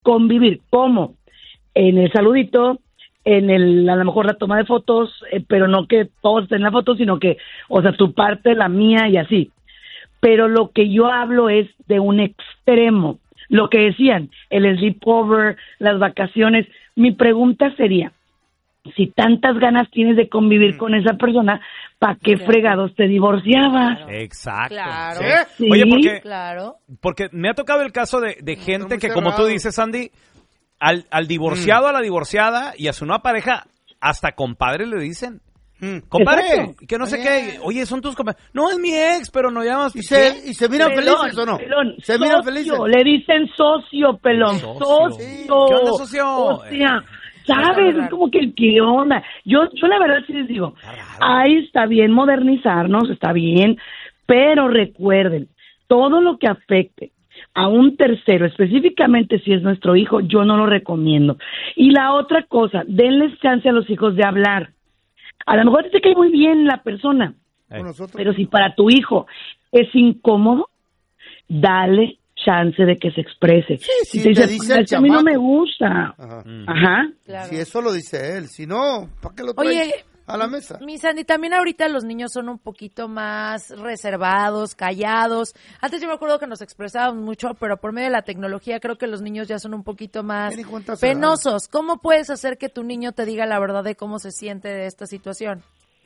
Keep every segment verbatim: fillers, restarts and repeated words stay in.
convivir. ¿Cómo? En el saludito, en el, a lo mejor la toma de fotos, eh, pero no que todos estén en la foto, sino que, o sea, tu parte, la mía y así. Pero lo que yo hablo es de un extremo. Lo que decían, el sleepover, las vacaciones. Mi pregunta sería, si tantas ganas tienes de convivir mm. con esa persona, ¿para qué claro. fregados te divorciabas? Claro. Exacto. Claro. ¿Sí? Oye, porque, claro. porque me ha tocado el caso de, de gente que, como tú dices, Sandy, al, al divorciado, mm. a la divorciada y a su nueva pareja, hasta compadre le dicen. Mm. Compadre, exacto. que no sé Oye. qué. Oye, son tus compadres. No, es mi ex, pero no llamas. ¿Y se, ¿y se miran pelón, felices o no? Pelón, ¿Se socio, miran felices? Le dicen socio, pelón. Socio. Socio. Sí. ¿Qué onda, socio? O sea, ¿sabes? Es como que, ¿qué onda? Yo, yo la verdad sí les digo, ahí está bien modernizarnos, está bien, pero recuerden, todo lo que afecte a un tercero, específicamente si es nuestro hijo, yo no lo recomiendo. Y la otra cosa, denles chance a los hijos de hablar. A lo mejor te cae muy bien la persona, hey. pero si para tu hijo es incómodo, dale chance de que se exprese. Sí, sí, si te te dice, dice el es que a mí no me gusta. Ajá. Ajá. Claro. Si eso lo dice él, si no, ¿para qué lo traes Oye, a la mesa? Mi Sandy, también ahorita los niños son un poquito más reservados, callados. Antes yo me acuerdo que nos expresábamos mucho, pero por medio de la tecnología creo que los niños ya son un poquito más penosos. ¿Cómo puedes hacer que tu niño te diga la verdad de cómo se siente de esta situación?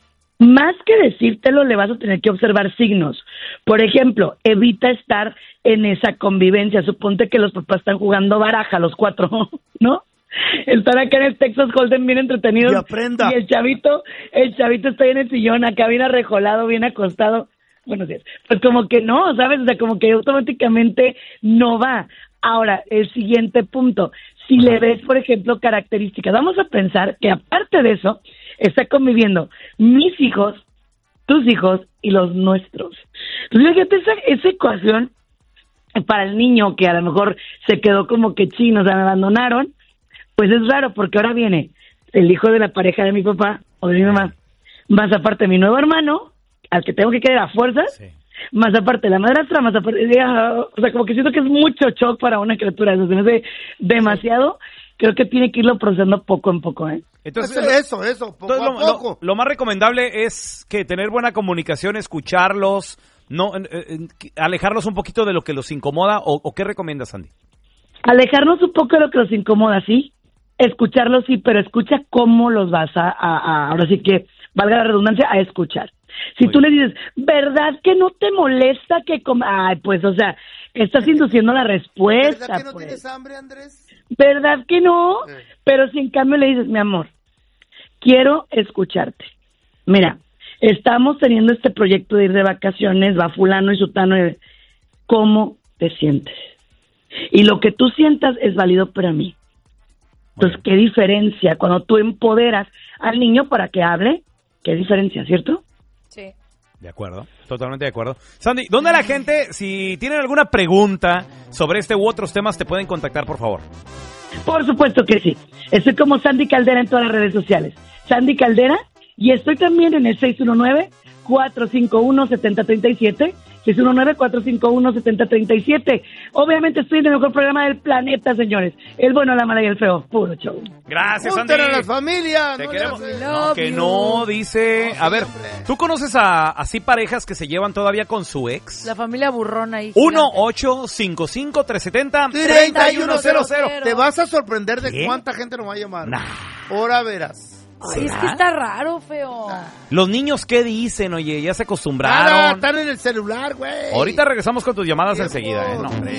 Más que decírtelo, le vas a tener que observar signos. Por ejemplo, evita estar en esa convivencia. Suponte que los papás están jugando baraja, los cuatro, ¿no? Están acá en el Texas Hold'em bien entretenidos. Y aprenda. Y el chavito, el chavito está ahí en el sillón, acá bien arrejolado, bien acostado. Buenos días. Pues como que no, ¿sabes? O sea, como que automáticamente no va. Ahora, el siguiente punto. Si le ves, por ejemplo, características, vamos a pensar que aparte de eso, está conviviendo mis hijos, tus hijos y los nuestros. Entonces, fíjate, esa, esa ecuación para el niño que a lo mejor se quedó como que chino, o sea, me abandonaron, pues es raro porque ahora viene el hijo de la pareja de mi papá o de mi mamá, más aparte mi nuevo hermano, al que tengo que quedar a fuerzas, sí. más aparte la madrastra, más aparte, o sea, como que siento que es mucho shock para una criatura, eso se me hace demasiado. Creo que tiene que irlo procesando poco en poco, ¿eh? Entonces, eso, eso, poco entonces, a lo, poco. Lo, lo más recomendable es que tener buena comunicación, escucharlos, no eh, eh, alejarlos un poquito de lo que los incomoda, o, o ¿qué recomiendas, Sandy? Alejarnos un poco de lo que los incomoda, sí. Escucharlos, sí, pero escucha cómo los vas a, a, a ahora sí que, valga la redundancia, a escuchar. Si Muy tú bien. le dices, ¿verdad que no te molesta que coma? Ay, pues, o sea, estás induciendo la respuesta. ¿Verdad que no pues. tienes hambre, Andrés? ¿Verdad que no? Eh. Pero si en cambio le dices, mi amor, quiero escucharte. Mira, estamos teniendo este proyecto de ir de vacaciones, va fulano y sutano, y ¿cómo te sientes? Y lo que tú sientas es válido para mí. Entonces, ¿qué diferencia cuando tú empoderas al niño para que hable? ¿Qué diferencia, cierto? Sí. De acuerdo, totalmente de acuerdo. Sandy, ¿dónde la gente, si tienen alguna pregunta sobre este u otros temas, te pueden contactar, por favor? Por supuesto que sí. Estoy como Sandy Caldera en todas las redes sociales. Sandy Caldera, y estoy también en el seis uno nueve, cuatro cinco uno, siete cero tres siete, seis uno nueve, cuatro cinco uno, siete cero tres siete. Obviamente estoy en el mejor programa del planeta, señores. El bueno, la mala y el feo. Puro show. Gracias, Sandy. Junten a las familias. Te no queremos. le No, que no, dice. No, a ver, ¿tú conoces a así parejas que se llevan todavía con su ex? La familia burrona ahí. uno ocho cinco cinco, tres siete cero, tres uno cero cero. Te vas a sorprender de ¿Qué? cuánta gente nos va a llamar. Nah. Ahora verás. Ay, es que está raro, feo. Los niños, ¿qué dicen? Oye, ya se acostumbraron. Nada, están en el celular, güey. Ahorita regresamos con tus llamadas Tiempo, enseguida, ¿eh? No.